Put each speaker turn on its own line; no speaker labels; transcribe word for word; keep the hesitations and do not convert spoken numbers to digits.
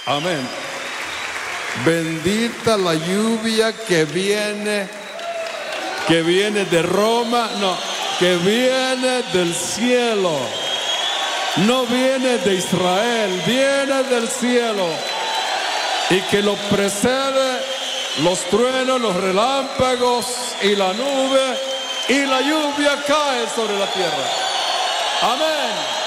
Amén. Bendita la lluvia que viene, que viene de Roma, no, que viene del cielo. No viene de Israel, viene del cielo. Y que lo precede los truenos, los relámpagos y la nube, y la lluvia cae sobre la tierra. Amén.